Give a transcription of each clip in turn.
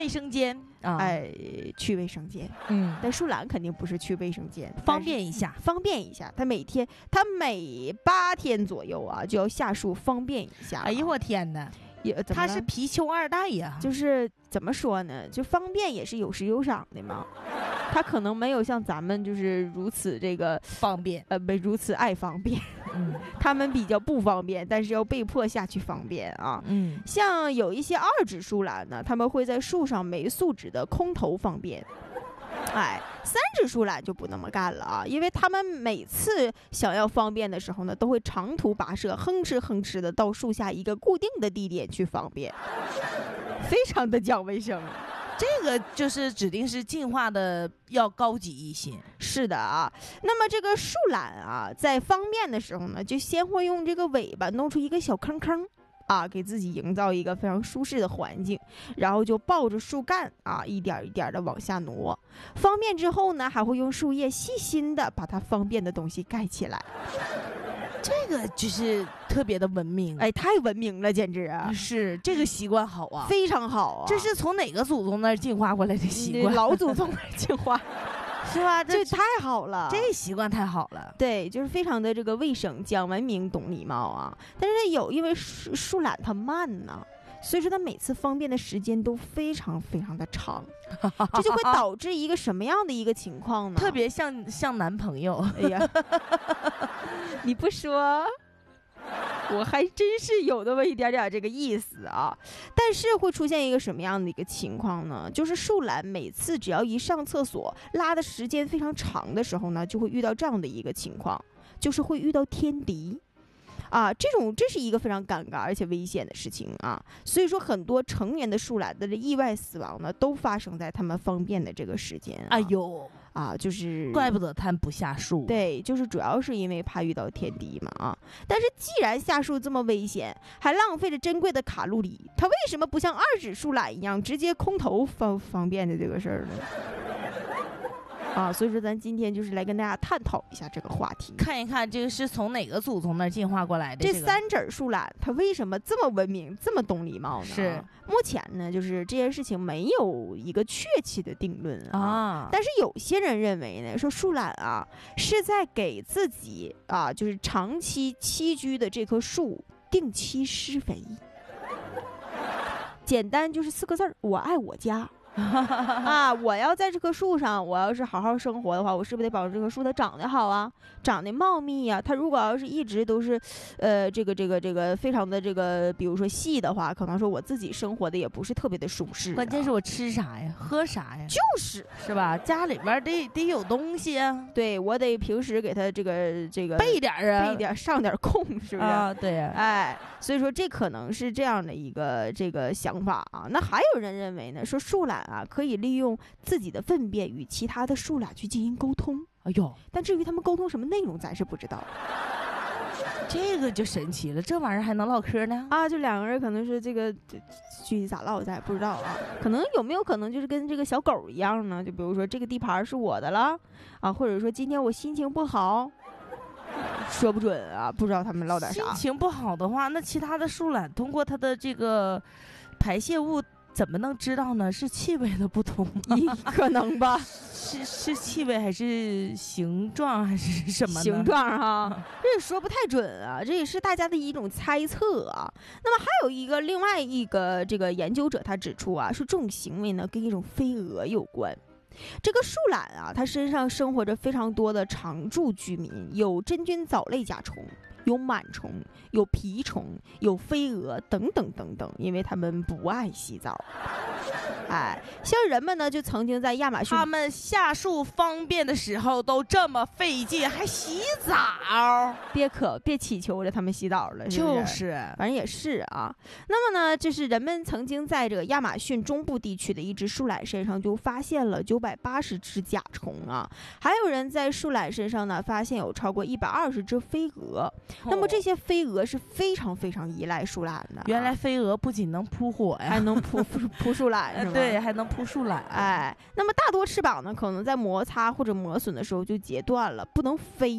卫生间啊， 去卫生间。但树懒肯定不是去卫生间， 方便一下。 他每8天左右啊就要下树方便一下。 哎呦我天哪！他是貔貅2代呀， 就是怎么说呢？就方便也是有时有赏的嘛。他可能没有像咱们就是如此这个方便， 如此爱方便。他们比较不方便，但是要被迫下去方便啊。像有一些2指树懒呢，他们会在树上没素质的空投方便。3指树懒就不那么干了啊，因为他们每次想要方便的时候呢，都会长途跋涉，哼哧的到树下一个固定的地点去方便，非常的讲卫生。 这个就是指定是进化的要高级一些。 是的啊，那么这个树懒啊，在方便的时候呢，就先会用这个尾巴弄出一个小坑啊，给自己营造一个非常舒适的环境，然后就抱着树干啊，一点一点的往下挪。方便之后呢，还会用树叶细心的把它方便的东西盖起来。 这个就是特别的文明， 太文明了，简直啊！ 是这个习惯好啊， 非常好啊！ 这是从哪个祖宗那儿进化过来的习惯？ 老祖宗那儿进化。 是吧？ 这太好了， 这习惯太好了。 对，就是非常的这个卫生、讲文明、懂礼貌啊。但是因为树懒它慢呢，所以说它每次方便的时间都非常非常的长，这就会导致一个什么样的一个情况呢？ 特别像男朋友。 哎呀，你不说。我还真是有那么一点点这个意思啊，但是会出现一个什么样的一个情况呢？就是树懒每次只要一上厕所拉的时间非常长的时候呢，就会遇到这样的一个情况，就是会遇到天敌啊，这是一个非常尴尬而且危险的事情啊。所以说很多成年的树懒的意外死亡呢，都发生在他们方便的这个时间。 哎呦啊，就是怪不得他们不下树。 对，就是主要是因为怕遇到天敌嘛啊。但是既然下树这么危险，还浪费着珍贵的卡路里，它为什么不像2指树懒一样直接空投方便的这个事儿呢？啊，所以说咱今天就是来跟大家探讨一下这个话题， 看一看这个是从哪个祖宗那儿进化过来的。 这3指树懒它为什么这么文明、这么懂礼貌呢？ 是目前呢，就是这件事情没有一个确切的定论啊。 但是有些人认为呢，说树懒啊是在给自己啊，就是长期栖居的这棵树定期施肥。简单就是4个字儿：我爱我家。啊！我要在这棵树上，我要是好好生活的话，我是不是得保证这棵树它长得好啊，长得茂密啊？它如果要是一直都是，这个非常的这个，比如说细的话，可能说我自己生活的也不是特别的舒适。 关键是我吃啥呀，喝啥呀？ 是吧？家里边得有东西啊。 对，我得平时给它这个备点啊， 备点上点供，是不是啊？对呀。 哎，所以说这可能是这样的一个这个想法啊。那还有人认为呢，说树懒啊，可以利用自己的粪便与其他的树懒去进行沟通。 哎呦， 但至于他们沟通什么内容，咱是不知道。 这个就神奇了，这玩意儿还能唠嗑呢？ 啊，就2个人可能是这个具体咋唠咱也不知道啊。可能有没有可能就是跟这个小狗一样呢？就比如说这个地盘是我的了啊，或者说今天我心情不好。说不准啊，不知道他们唠点啥。 心情不好的话，那其他的树懒通过它的这个排泄物怎么能知道呢？是气味的不同吗？ 可能吧。 是气味还是形状还是什么呢？ 形状哈，这也说不太准啊，这也是大家的一种猜测啊。那么还有另外一个这个研究者他指出啊，说这种行为呢跟一种飞蛾有关。这个树懒啊，它身上生活着非常多的常住居民，有真菌藻类甲虫，有螨虫，有蜱虫，有飞蛾等等等等，因为他们不爱洗澡。哎，像人们呢，就曾经在亚马逊， 他们下树方便的时候都这么费劲，还洗澡？ 别祈求着他们洗澡了，是不是？就是，反正也是啊。那么呢，就是人们曾经在这个亚马逊中部地区的一只树懒身上就发现了980只甲虫啊，还有人在树懒身上呢发现有超过120只飞蛾。那么这些飞蛾是非常非常依赖树懒的。 原来飞蛾不仅能扑火呀， 还能扑树懒是吗？ 对，还能扑树懒。 哎，那么大多翅膀呢，可能在摩擦或者磨损的时候就截断了，不能飞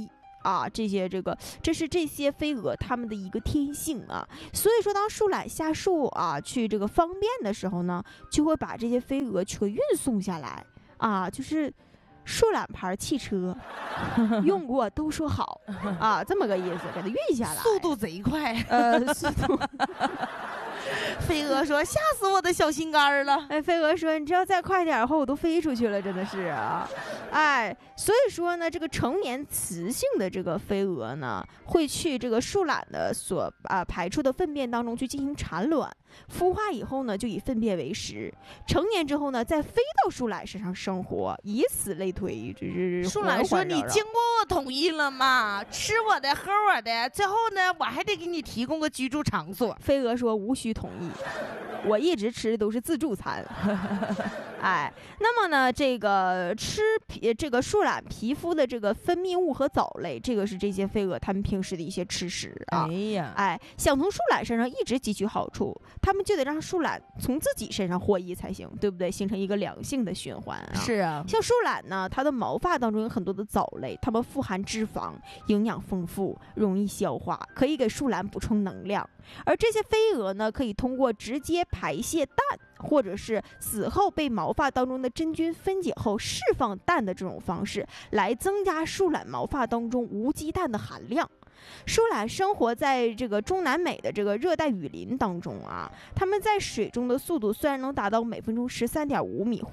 啊，这是这些飞蛾它们的一个天性啊。所以说，当树懒下树啊去这个方便的时候呢，就会把这些飞蛾车运送下来啊，就是树懒牌汽车，用过都说好啊，这么个意思，给它运下来， 速度贼快。 速度。 飞蛾说：“吓死我的小心肝了。” 哎，飞蛾说：“你知道再快点后我都飞出去了，真的是啊。”哎，所以说呢，这个成年雌性的这个飞蛾呢，会去这个树懒的排出的粪便当中去进行产卵，孵化以后呢，就以粪便为食。成年之后呢，再飞到树懒身上生活，以此类推，就是树懒说：“你经过我同意了吗？吃我的，喝我的，最后呢，我还得给你提供个居住场所。” 飞蛾说：“无需同意，我一直吃的都是自助餐。”哎，那么呢，这个这个树懒皮肤的这个分泌物和藻类，这个是这些飞蛾它们平时的一些吃食啊。 哎呀， 哎，想从树懒身上一直汲取好处，他们就得让树懒从自己身上获益才行，对不对？形成一个良性的循环啊。 是啊， 像树懒呢，它的毛发当中有很多的藻类，它们富含脂肪，营养丰富，容易消化，可以给树懒补充能量。而这些飞蛾呢，可以通过直接排泄氮，或者是死后被毛发当中的真菌分解后释放氮的这种方式，来增加树懒毛发当中无机氮的含量。树懒生活在这个中南美的这个热带雨林当中啊，它们在水中的速度虽然能达到每分钟13.5米，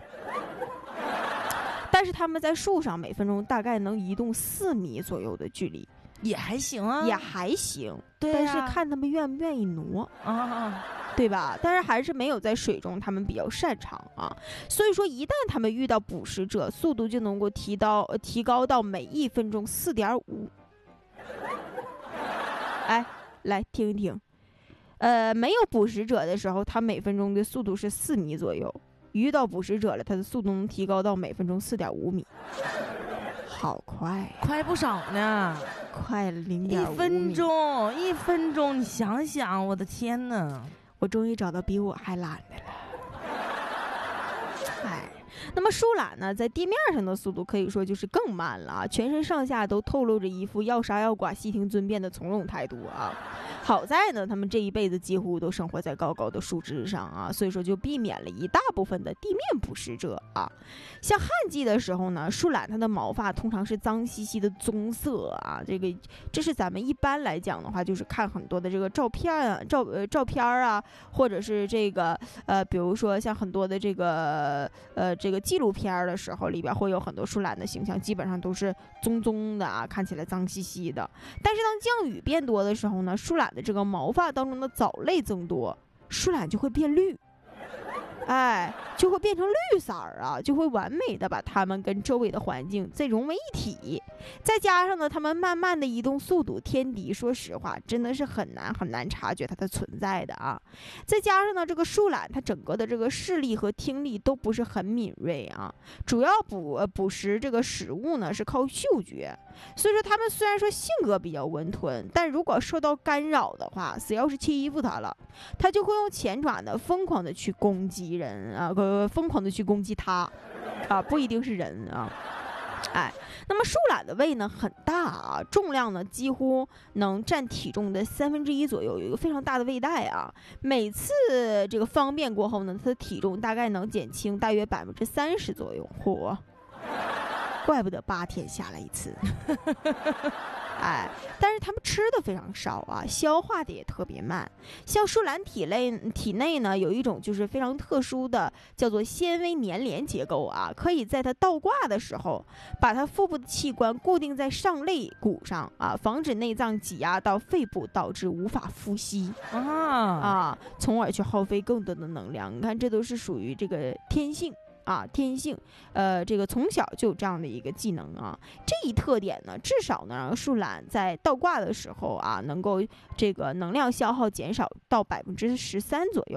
但是它们在树上每分钟大概能移动4米左右的距离。 也还行啊， 也还行， 对但是看他们愿不愿意挪啊， 对吧？但是还是没有在水中他们比较擅长啊。所以说，一旦他们遇到捕食者，速度就能够提高到每1分钟4.5。哎，来听一听，没有捕食者的时候，它每分钟的速度是4米左右；遇到捕食者了，它的速度能提高到每分钟4.5米。好快， 快不少呢， 快了0.5米。 1分钟，你想想，我的天哪！ 我终于找到比我还懒的了。哎，那么树懒呢，在地面上的速度可以说就是更慢了啊，全身上下都透露着一副要杀要剐、悉听尊便的从容态度啊。好在呢，他们这一辈子几乎都生活在高高的树枝上啊，所以说就避免了一大部分的地面捕食者啊。像旱季的时候呢，树懒它的毛发通常是脏兮兮的棕色啊，这是咱们一般来讲的话，就是看很多的这个照片啊，或者是这个比如说像很多的这个纪录片的时候，里边会有很多树懒的形象，基本上都是棕棕的啊，看起来脏兮兮的。但是当降雨变多的时候呢，树懒的这个毛发当中的藻类增多，树懒就会变绿，哎，就会变成绿色儿啊，就会完美的把它们跟周围的环境再融为一体。再加上呢，它们慢慢的移动速度，天敌说实话真的是很难察觉它的存在的啊。再加上呢，这个树懒它整个的这个视力和听力都不是很敏锐啊，主要捕食这个食物呢是靠嗅觉。所以说它们虽然说性格比较温吞，但如果受到干扰的话，谁要是欺负它了，它就会用前爪呢疯狂的去攻击人啊，疯狂的去攻击它啊，不一定是人啊。哎，那么树懒的胃呢很大啊，重量呢几乎能占体重的1/3左右，有一个非常大的胃袋啊。每次这个方便过后呢，它的体重大概能减轻大约30%左右。嚯，怪不得8天下来一次。哎，但是它们吃的非常少啊，消化的也特别慢。像树懒体内呢有一种就是非常特殊的叫做纤维粘连结构啊，可以在它倒挂的时候把它腹部的器官固定在上肋骨上啊，防止内脏挤压到肺部，导致无法呼吸从而去耗费更多的能量。你看，这都是属于这个天性。天性，这个从小就有这样的一个技能啊，这一特点呢，至少能让树懒在倒挂的时候啊，能够这个能量消耗减少到13%左右啊。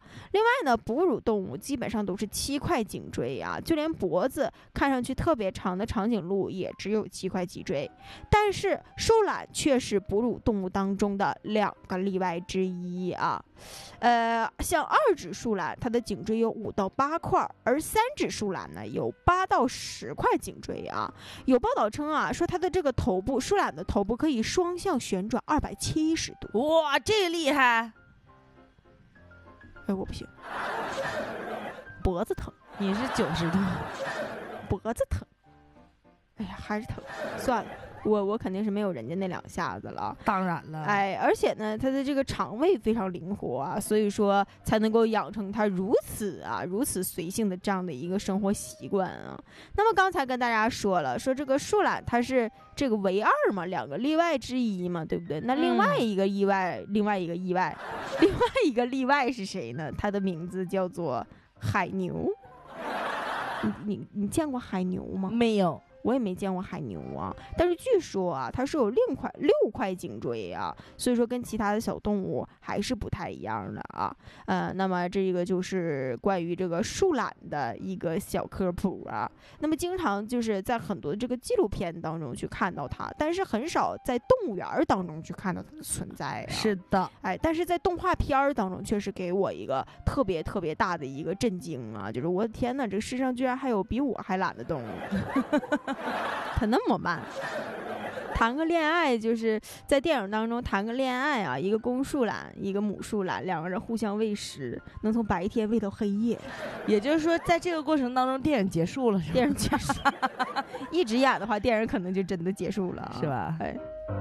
另外呢，哺乳动物基本上都是7块颈椎啊，就连脖子看上去特别长的长颈鹿也只有7块脊椎。但是树懒却是哺乳动物当中的2个例外之一啊。像2指树懒，它的颈椎有5到8块，而3指树懒呢有8到10块颈椎啊。有报道称啊，说它的这个头部，树懒的头部可以双向旋转270度。 哇，这个厉害！ 哎，我不行，脖子疼。 你是90度， 脖子疼。哎呀，还是疼，算了。我肯定是没有人家那2下子了， 当然了， 哎，而且呢，它的这个肠胃非常灵活啊，所以说才能够养成它如此随性的这样的一个生活习惯啊。那么刚才跟大家说了，说这个树懒它是这个唯2嘛，2个例外之一嘛，对不对？那另外一个意外，另外一个例外是谁呢？它的名字叫做海牛。你见过海牛吗？ 没有。 我也没见过海牛啊，但是据说啊，它是有6块颈椎啊，所以说跟其他的小动物还是不太一样的啊。那么这个就是关于这个树懒的一个小科普啊。那么经常就是在很多这个纪录片当中去看到它，但是很少在动物园当中去看到它的存在啊。 是的， 哎，但是在动画片当中，确实给我一个特别大的一个震惊啊！就是我的天哪，这个世上居然还有比我还懒的动物。它那么慢，谈个恋爱就是在电影当中谈个恋爱啊，一个公树懒，一个母树懒，2个人互相喂食，能从白天喂到黑夜。 也就是说，在这个过程当中，电影结束了，是吧？ 电影结束，一直演的话，电影可能就真的结束了， 是吧？ 哎。